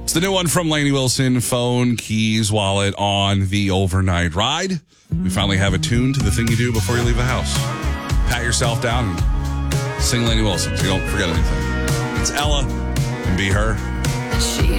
It's the new one from Lainey Wilson, phone, keys, wallet on the overnight ride. We finally have it tuned to the thing you do before you leave the house. Pat yourself down and sing Lainey Wilson so you don't forget anything. It's Ella and Be Her. She